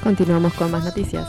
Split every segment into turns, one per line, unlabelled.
Continuamos con más noticias.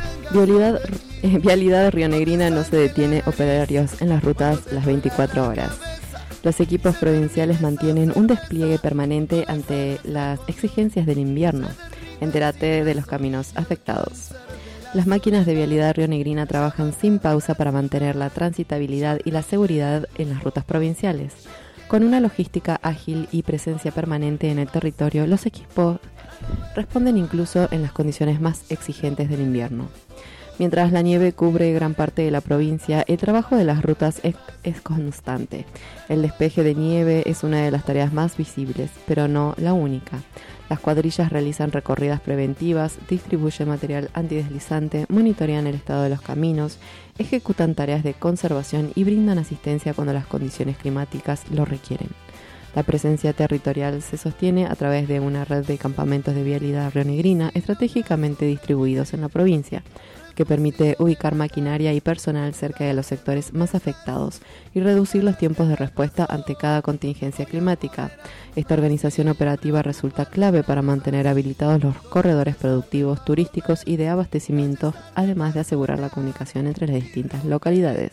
Vialidad rionegrina no se detiene operarios en las rutas las 24 horas. Los equipos provinciales mantienen un despliegue permanente ante las exigencias del invierno. Entérate de los caminos afectados. Las máquinas de Vialidad rionegrina trabajan sin pausa para mantener la transitabilidad y la seguridad en las rutas provinciales. Con una logística ágil y presencia permanente en el territorio, los equipos responden incluso en las condiciones más exigentes del invierno. Mientras la nieve cubre gran parte de la provincia, el trabajo de las rutas es constante. El despeje de nieve es una de las tareas más visibles, pero no la única. Las cuadrillas realizan recorridas preventivas, distribuyen material antideslizante, monitorean el estado de los caminos, ejecutan tareas de conservación y brindan asistencia cuando las condiciones climáticas lo requieren. La presencia territorial se sostiene a través de una red de campamentos de vialidad rionegrina estratégicamente distribuidos en la provincia, que permite ubicar maquinaria y personal cerca de los sectores más afectados y reducir los tiempos de respuesta ante cada contingencia climática. Esta organización operativa resulta clave para mantener habilitados los corredores productivos, turísticos y de abastecimiento, además de asegurar la comunicación entre las distintas localidades.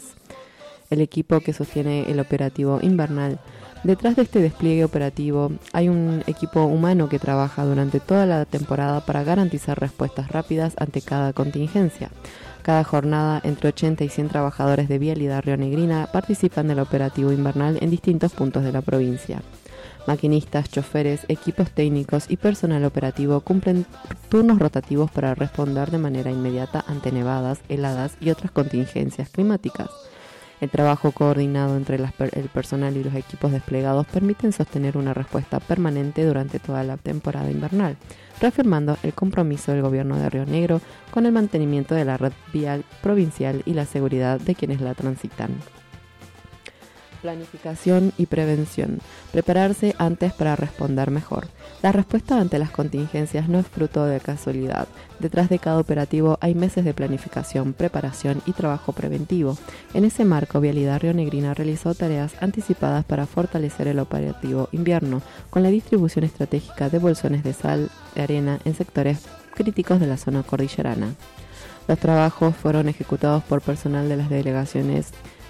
El equipo que sostiene el operativo invernal. Detrás de este despliegue operativo hay un equipo humano que trabaja durante toda la temporada para garantizar respuestas rápidas ante cada contingencia. Cada jornada, entre 80 y 100 trabajadores de Vialidad rionegrina participan del operativo invernal en distintos puntos de la provincia. Maquinistas, choferes, equipos técnicos y personal operativo cumplen turnos rotativos para responder de manera inmediata ante nevadas, heladas y otras contingencias climáticas. El trabajo coordinado entre el personal y los equipos desplegados permiten sostener una respuesta permanente durante toda la temporada invernal, reafirmando el compromiso del gobierno de Río Negro con el mantenimiento de la red vial provincial y la seguridad de quienes la transitan. Planificación y prevención. Prepararse antes para responder mejor. La respuesta ante las contingencias no es fruto de casualidad. Detrás de cada operativo hay meses de planificación, preparación y trabajo preventivo. En ese marco, Vialidad rionegrina realizó tareas anticipadas para fortalecer el operativo invierno, con la distribución estratégica de bolsones de sal de arena en sectores críticos de la zona cordillerana. Los trabajos fueron ejecutados por personal de las delegaciones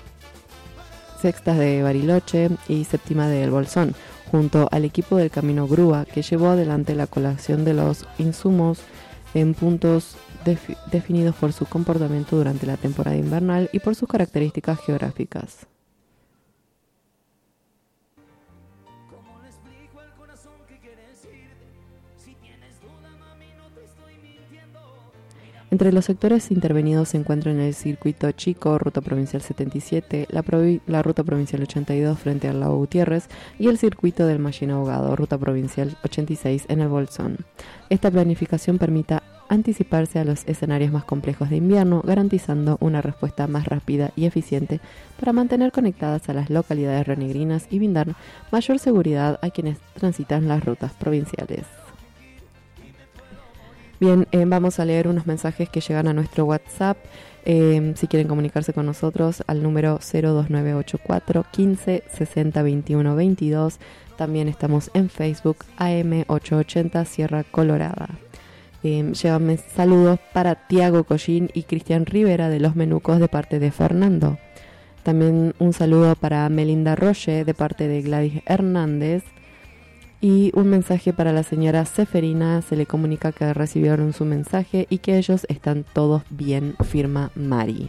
sextas de Bariloche y séptima de El Bolsón, junto al equipo del Camino Grúa, que llevó adelante la colación de los insumos en puntos definidos por su comportamiento durante la temporada invernal y por sus características geográficas. Entre los sectores intervenidos se encuentran el Circuito Chico, Ruta Provincial 77, la Ruta Provincial 82 frente al Lago Gutiérrez y el Circuito del Mallín Ahogado, Ruta Provincial 86 en el Bolsón. Esta planificación permite anticiparse a los escenarios más complejos de invierno, garantizando una respuesta más rápida y eficiente para mantener conectadas a las localidades rionegrinas y brindar mayor seguridad a quienes transitan las rutas provinciales. Bien, vamos a leer unos mensajes que llegan a nuestro WhatsApp. Si quieren comunicarse con nosotros al número 02984 15 60 21 22. También estamos en Facebook AM880 Sierra Colorada. Llevan saludos para Tiago Collín y Cristian Rivera de Los Menucos de parte de Fernando. También un saludo para Melinda Roche de parte de Gladys Hernández. Y un mensaje para la señora Seferina, se le comunica que recibieron su mensaje y que ellos están todos bien, firma Mari.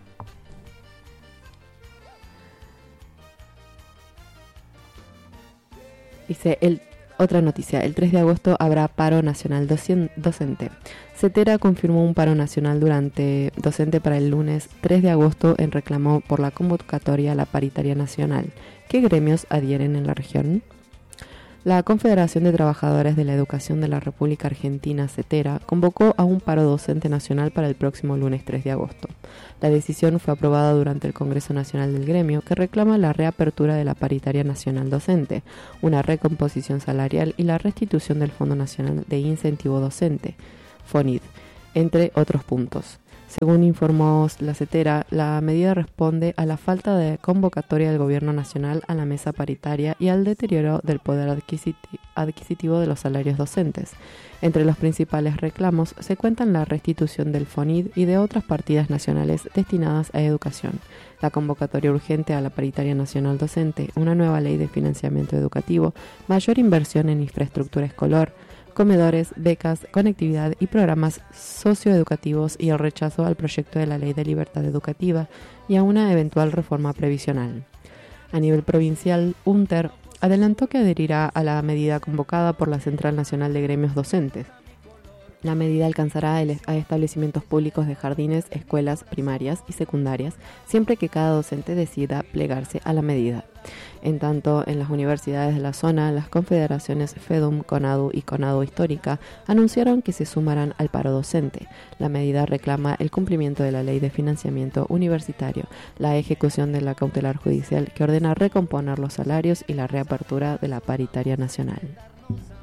Dice, otra noticia, el 3 de agosto habrá paro nacional docente. CETERA confirmó un paro nacional docente para el lunes 3 de agosto en reclamo por la convocatoria a la paritaria nacional. ¿Qué gremios adhieren en la región? La Confederación de Trabajadores de la Educación de la República Argentina, CETERA, convocó a un paro docente nacional para el próximo lunes 3 de agosto. La decisión fue aprobada durante el Congreso Nacional del Gremio, que reclama la reapertura de la paritaria nacional docente, una recomposición salarial y la restitución del Fondo Nacional de Incentivo Docente, FONID, entre otros puntos. Según informó la CETERA, la medida responde a la falta de convocatoria del Gobierno Nacional a la mesa paritaria y al deterioro del poder adquisitivo de los salarios docentes. Entre los principales reclamos se cuentan la restitución del FONID y de otras partidas nacionales destinadas a educación, la convocatoria urgente a la paritaria nacional docente, una nueva ley de financiamiento educativo, mayor inversión en infraestructura escolar, comedores, becas, conectividad y programas socioeducativos y el rechazo al proyecto de la Ley de Libertad Educativa y a una eventual reforma previsional. A nivel provincial, UNTER adelantó que adherirá a la medida convocada por la Central Nacional de Gremios Docentes. La medida alcanzará a establecimientos públicos de jardines, escuelas primarias y secundarias, siempre que cada docente decida plegarse a la medida. En tanto, en las universidades de la zona, las confederaciones FEDUM, CONADU y CONADU Histórica anunciaron que se sumarán al paro docente. La medida reclama el cumplimiento de la Ley de Financiamiento Universitario, la ejecución de la cautelar judicial que ordena recomponer los salarios y la reapertura de la paritaria nacional.